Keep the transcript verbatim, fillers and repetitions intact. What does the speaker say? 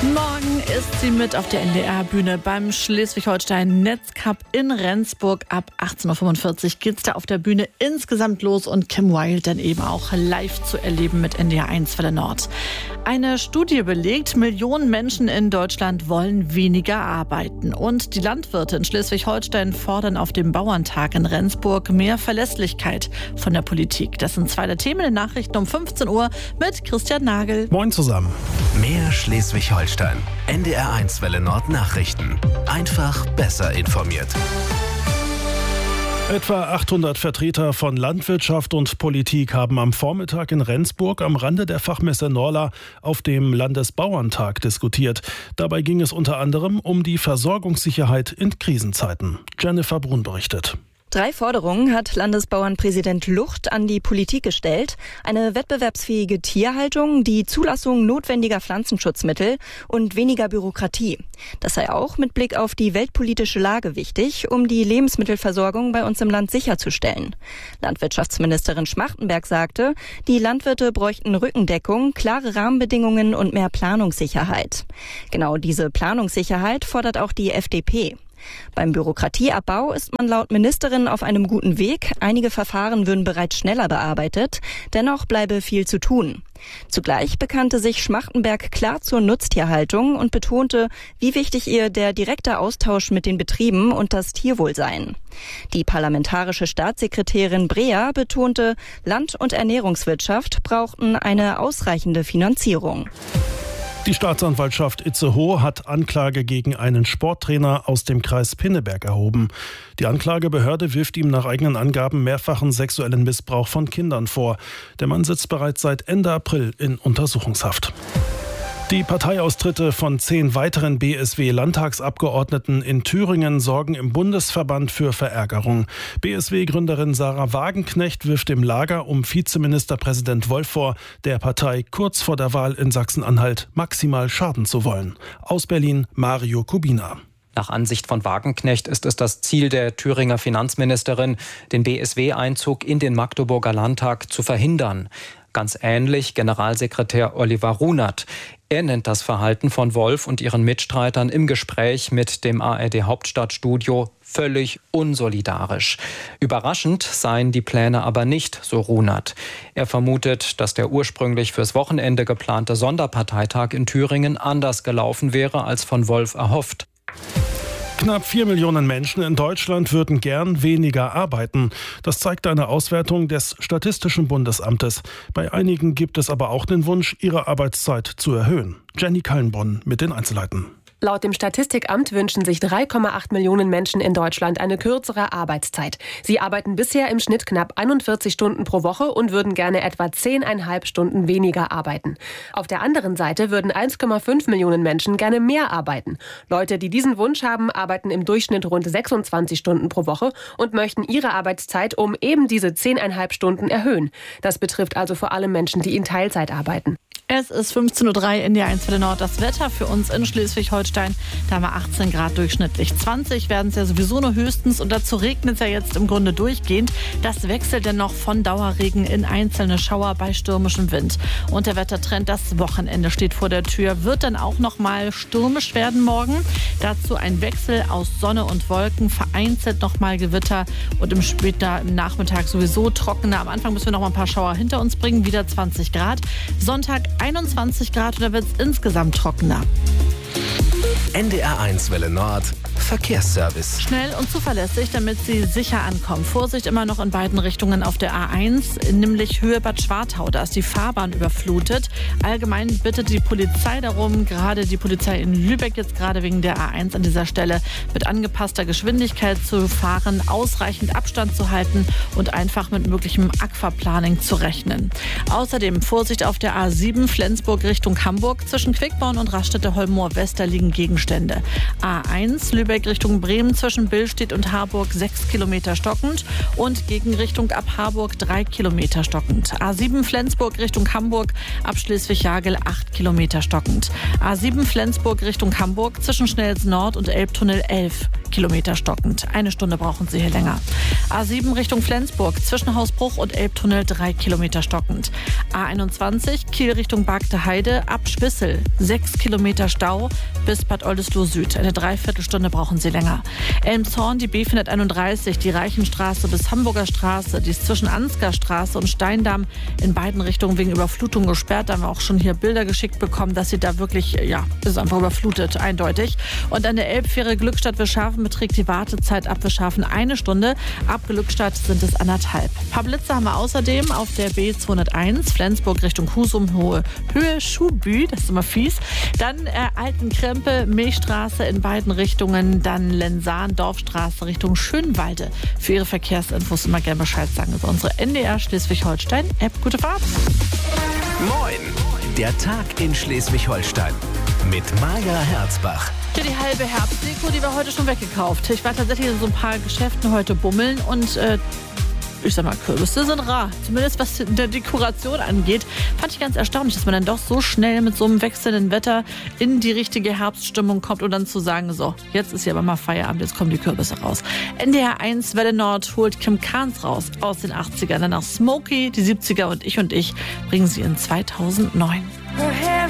Morgen ist sie mit auf der N D R-Bühne beim Schleswig-Holstein-Netzcup in Rendsburg. Ab achtzehn Uhr fünfundvierzig geht's da auf der Bühne insgesamt los und Kim Wilde dann eben auch live zu erleben mit N D R eins Welle Nord. Eine Studie belegt, Millionen Menschen in Deutschland wollen weniger arbeiten. Und die Landwirte in Schleswig-Holstein fordern auf dem Bauerntag in Rendsburg mehr Verlässlichkeit von der Politik. Das sind zwei der Themen in den Nachrichten um fünfzehn Uhr mit Christian Nagel. Moin zusammen. Mehr Schleswig-Holstein. N D R eins Welle Nord Nachrichten. Einfach besser informiert. Etwa achthundert Vertreter von Landwirtschaft und Politik haben am Vormittag in Rendsburg am Rande der Fachmesse Norla auf dem Landesbauerntag diskutiert. Dabei ging es unter anderem um die Versorgungssicherheit in Krisenzeiten. Jennifer Brun berichtet. Drei Forderungen hat Landesbauernpräsident Lucht an die Politik gestellt. Eine wettbewerbsfähige Tierhaltung, die Zulassung notwendiger Pflanzenschutzmittel und weniger Bürokratie. Das sei auch mit Blick auf die weltpolitische Lage wichtig, um die Lebensmittelversorgung bei uns im Land sicherzustellen. Landwirtschaftsministerin Schmachtenberg sagte, die Landwirte bräuchten Rückendeckung, klare Rahmenbedingungen und mehr Planungssicherheit. Genau diese Planungssicherheit fordert auch die F D P. Beim Bürokratieabbau ist man laut Ministerin auf einem guten Weg. Einige Verfahren würden bereits schneller bearbeitet. Dennoch bleibe viel zu tun. Zugleich bekannte sich Schmachtenberg klar zur Nutztierhaltung und betonte, wie wichtig ihr der direkte Austausch mit den Betrieben und das Tierwohl seien. Die parlamentarische Staatssekretärin Brea betonte, Land- und Ernährungswirtschaft brauchten eine ausreichende Finanzierung. Die Staatsanwaltschaft Itzehoe hat Anklage gegen einen Sporttrainer aus dem Kreis Pinneberg erhoben. Die Anklagebehörde wirft ihm nach eigenen Angaben mehrfachen sexuellen Missbrauch von Kindern vor. Der Mann sitzt bereits seit Ende April in Untersuchungshaft. Die Parteiaustritte von zehn weiteren B S W-Landtagsabgeordneten in Thüringen sorgen im Bundesverband für Verärgerung. B S W-Gründerin Sarah Wagenknecht wirft dem Lager um Vizeministerpräsident Wolf vor, der Partei kurz vor der Wahl in Sachsen-Anhalt maximal schaden zu wollen. Aus Berlin Mario Kubina. Nach Ansicht von Wagenknecht ist es das Ziel der Thüringer Finanzministerin, den B S W-Einzug in den Magdeburger Landtag zu verhindern. Ganz ähnlich Generalsekretär Oliver Runert. Er nennt das Verhalten von Wolf und ihren Mitstreitern im Gespräch mit dem A R D-Hauptstadtstudio völlig unsolidarisch. Überraschend seien die Pläne aber nicht, so Runert. Er vermutet, dass der ursprünglich fürs Wochenende geplante Sonderparteitag in Thüringen anders gelaufen wäre als von Wolf erhofft. Knapp vier Millionen Menschen in Deutschland würden gern weniger arbeiten. Das zeigt eine Auswertung des Statistischen Bundesamtes. Bei einigen gibt es aber auch den Wunsch, ihre Arbeitszeit zu erhöhen. Jenny Kallenborn mit den Einzelheiten. Laut dem Statistikamt wünschen sich drei Komma acht Millionen Menschen in Deutschland eine kürzere Arbeitszeit. Sie arbeiten bisher im Schnitt knapp einundvierzig Stunden pro Woche und würden gerne etwa zehn Komma fünf Stunden weniger arbeiten. Auf der anderen Seite würden eins Komma fünf Millionen Menschen gerne mehr arbeiten. Leute, die diesen Wunsch haben, arbeiten im Durchschnitt rund sechsundzwanzig Stunden pro Woche und möchten ihre Arbeitszeit um eben diese zehn Komma fünf Stunden erhöhen. Das betrifft also vor allem Menschen, die in Teilzeit arbeiten. Es ist fünfzehn Uhr drei in der eins Welle Nord. Das Wetter für uns in Schleswig-Holstein, da haben wir achtzehn Grad durchschnittlich. zwanzig werden es ja sowieso nur höchstens und dazu regnet es ja jetzt im Grunde durchgehend. Das wechselt dann noch von Dauerregen in einzelne Schauer bei stürmischem Wind. Und der Wettertrend, das Wochenende steht vor der Tür, wird dann auch noch mal stürmisch werden morgen. Dazu ein Wechsel aus Sonne und Wolken, vereinzelt noch mal Gewitter und im später im Nachmittag sowieso trockener. Am Anfang müssen wir noch mal ein paar Schauer hinter uns bringen, wieder zwanzig Grad. Sonntag einundzwanzig Grad und da wird es insgesamt trockener. N D R eins Welle Nord Verkehrsservice. Schnell und zuverlässig, damit Sie sicher ankommen. Vorsicht immer noch in beiden Richtungen auf der A eins, nämlich Höhe Bad Schwartau. Da ist die Fahrbahn überflutet. Allgemein bittet die Polizei darum, gerade die Polizei in Lübeck jetzt gerade wegen der A eins an dieser Stelle mit angepasster Geschwindigkeit zu fahren, ausreichend Abstand zu halten und einfach mit möglichem Aquaplaning zu rechnen. Außerdem Vorsicht auf der A sieben Flensburg Richtung Hamburg. Zwischen Quickborn und Raststätte-Holmoor-West, da liegen Gegenstände. A eins Lübeck Richtung Bremen zwischen Billstedt und Harburg sechs Kilometer stockend und Gegenrichtung ab Harburg drei Kilometer stockend. A sieben Flensburg Richtung Hamburg ab Schleswig-Jagel acht Kilometer stockend. A sieben Flensburg Richtung Hamburg zwischen Schnells Nord und Elbtunnel elf Kilometer stockend. Eine Stunde brauchen Sie hier länger. A sieben Richtung Flensburg, zwischen Hausbruch und Elbtunnel drei Kilometer stockend. A einundzwanzig Kiel Richtung Bargte Heide, ab Spissel sechs Kilometer Stau bis Bad Oldesloe Süd. Eine Dreiviertelstunde brauchen Sie länger. Elmshorn, die B vierhunderteinunddreißig, die Reichenstraße bis Hamburger Straße, die ist zwischen Ansgarstraße und Steindamm in beiden Richtungen wegen Überflutung gesperrt. Da haben wir auch schon hier Bilder geschickt bekommen, dass sie da wirklich, ja, ist einfach überflutet, eindeutig. Und an der Elbfähre Glückstadt-Wischhafen beträgt die Wartezeit ab Wischhafen eine Stunde. Ab Glückstadt sind es anderthalb. Ein paar Blitze haben wir außerdem auf der B zweihunderteins, Flensburg Richtung Husum, hohe Höhe, Schuhbü, das ist immer fies. Dann äh, Altenkrempe, Milchstraße in beiden Richtungen, dann Lensahn, Dorfstraße Richtung Schönwalde. Für Ihre Verkehrsinfos immer gerne Bescheid sagen über unsere N D R Schleswig-Holstein-App. Gute Fahrt! Moin! Der Tag in Schleswig-Holstein mit Maja Herzbach. Hier die halbe Herbstdeko, die war heute schon weggekauft. Ich war tatsächlich in so ein paar Geschäften heute bummeln und äh, ich sag mal, Kürbisse sind rar. Zumindest was der Dekoration angeht. Fand ich ganz erstaunlich, dass man dann doch so schnell mit so einem wechselnden Wetter in die richtige Herbststimmung kommt und dann zu sagen, so, jetzt ist hier aber mal Feierabend, jetzt kommen die Kürbisse raus. N D R eins Welle Nord holt Kim Carnes raus aus den achtzigern. Danach Smokey, die siebziger und Ich und Ich bringen sie in zweitausendneun. Her hair